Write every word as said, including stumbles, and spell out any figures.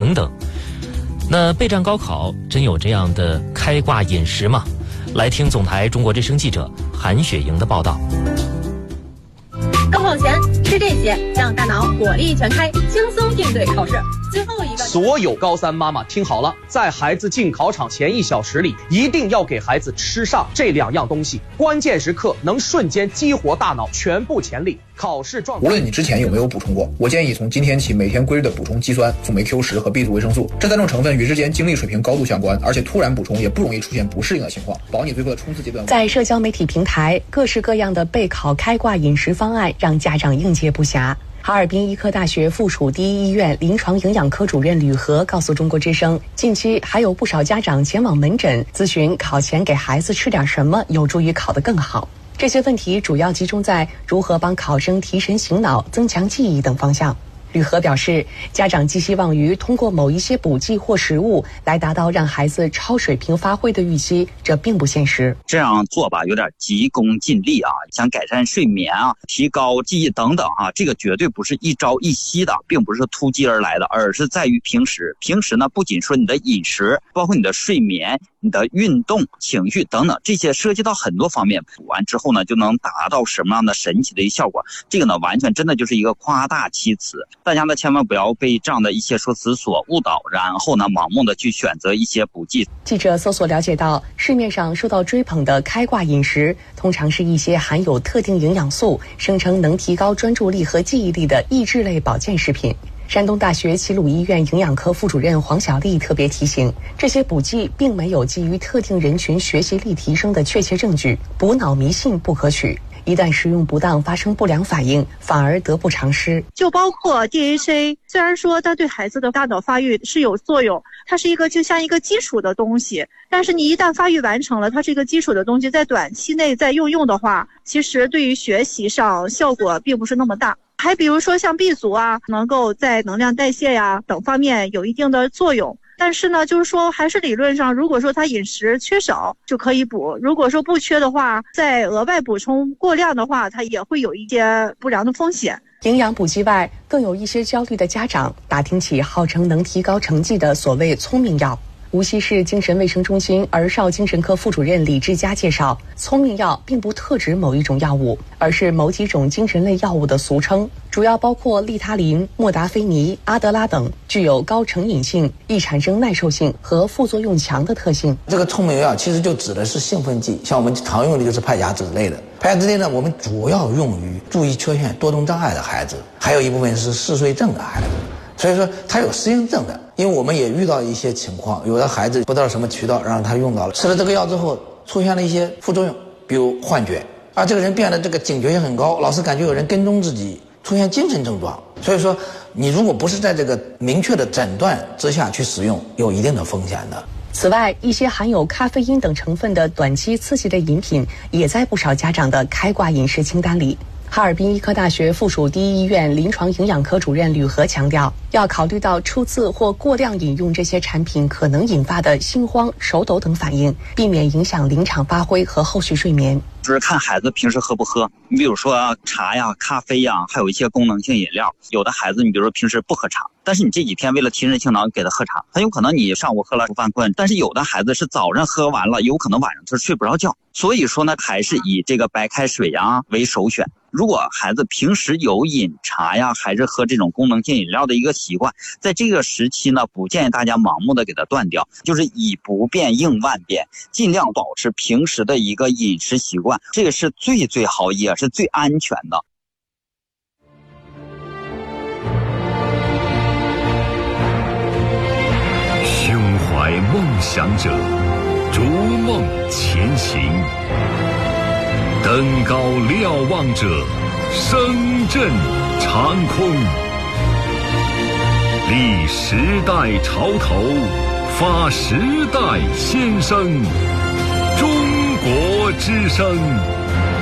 等等。那备战高考真有这样的开挂饮食吗？来听总台中国之声记者韩雪莹的报道。 高考前吃这些，让大脑火力全开，轻松应对考试。最后一个， 所有高三妈妈听好了，在孩子进考场前一小时里，一定要给孩子吃上这两样东西，关键时刻能瞬间激活大脑，全部潜力。考试状态， 无论你之前有没有补充过，我建议从今天起每天规律的补充肌酸、辅酶 Q 十和 B 族维生素，这三种成分与之间精力水平高度相关，而且突然补充也不容易出现不适应的情况，保你最后的冲刺阶段。 在社交媒体平台，各式各样的备考开挂饮食方案让家长应接不暇。哈尔滨医科大学附属第一医院临床营养科主任吕和告诉中国之声，近期还有不少家长前往门诊咨询考前给孩子吃点什么有助于考得更好。这些问题主要集中在如何帮考生提神醒脑、增强记忆等方向。吕和表示，家长寄希望于通过某一些补剂或食物来达到让孩子超水平发挥的预期，这并不现实。 这样做吧，有点急功近利啊，想改善睡眠啊，提高记忆等等啊，这个绝对不是一朝一夕的，并不是突击而来的，而是在于平时。平时呢，不仅说你的饮食，包括你的睡眠、你的运动、情绪等等，这些涉及到很多方面，补完之后呢，就能达到什么样的神奇的一个效果？这个呢，完全真的就是一个夸大其词。大家呢，千万不要被这样的一些说辞所误导，然后呢，盲目的去选择一些补剂。 记者搜索了解到，市面上受到追捧的开挂饮食，通常是一些含有特定营养素、声称能提高专注力和记忆力的益智类保健食品。山东大学齐鲁医院营养科副主任黄小丽特别提醒，这些补剂并没有基于特定人群学习力提升的确切证据，补脑迷信不可取。一旦使用不当，发生不良反应，反而得不偿失。 就包括 D H A， 虽然说它对孩子的大脑发育是有作用，它是一个就像一个基础的东西，但是你一旦发育完成了，它是一个基础的东西，在短期内再用用的话，其实对于学习上效果并不是那么大。还比如说像 B 族啊，能够在能量代谢呀等方面有一定的作用。但是呢，就是说还是理论上，如果说他饮食缺少就可以补，如果说不缺的话，再额外补充过量的话，它也会有一些不良的风险。 营养补剂外，更有一些焦虑的家长打听起号称能提高成绩的所谓聪明药。无锡市精神卫生中心儿少精神科副主任李志佳介绍，聪明药并不特指某一种药物，而是某几种精神类药物的俗称，主要包括利他林、莫达菲尼、阿德拉等，具有高成瘾性、易产生耐受性和副作用强的特性。 这个聪明药其实就指的是兴奋剂，像我们常用的就是派甲酯类的。派甲酯类呢，我们主要用于注意缺陷多动障碍的孩子，还有一部分是嗜睡症的孩子。所以说他有适应症的，因为我们也遇到一些情况，有的孩子不知道什么渠道让他用到了，吃了这个药之后出现了一些副作用，比如幻觉，而这个人变得这个警觉性很高，老是感觉有人跟踪自己，出现精神症状。所以说你如果不是在这个明确的诊断之下去使用，有一定的风险的。 此外，一些含有咖啡因等成分的短期刺激类饮品也在不少家长的开挂饮食清单里。哈尔滨医科大学附属第一医院临床营养科主任吕和强调，要考虑到初次或过量饮用这些产品可能引发的心慌、手抖等反应，避免影响临场发挥和后续睡眠。 就是看孩子平时喝不喝，你比如说茶呀、咖啡呀，还有一些功能性饮料。有的孩子你比如说平时不喝茶，但是你这几天为了提神醒脑给他喝茶，很有可能你上午喝了不犯困，但是有的孩子是早上喝完了，有可能晚上他睡不着觉。所以说呢，还是以这个白开水呀为首选。如果孩子平时有饮茶呀，还是喝这种功能性饮料的一个习惯，在这个时期呢，不建议大家盲目的给它断掉，就是以不变应万变，尽量保持平时的一个饮食习惯，这个是最最好也是最安全的。 胸怀梦想者，逐梦前行。登高瞭望者，声震长空。立时代潮头，发时代先声。中国之声。